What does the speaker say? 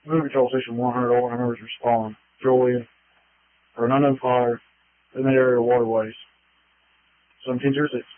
Movie Control Station 100, all our members respond. Julian, or an unknown fire in the area waterways. 1706.